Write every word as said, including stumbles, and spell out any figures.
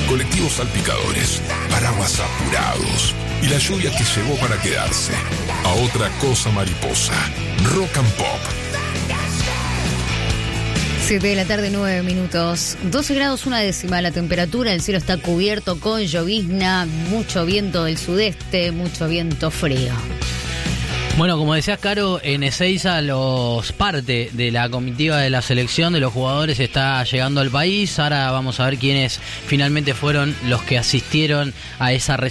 colectivos salpicadores, paraguas apurados y la lluvia que llegó para quedarse. A otra cosa mariposa. Rock and Pop. siete de la tarde, nueve minutos. doce grados una décima la temperatura. El cielo está cubierto con llovizna, mucho viento del sudeste, mucho viento frío. Bueno, como decías, Caro, en Ezeiza los parte de la comitiva de la selección de los jugadores está llegando al país. Ahora vamos a ver quiénes finalmente fueron los que asistieron a esa recepción.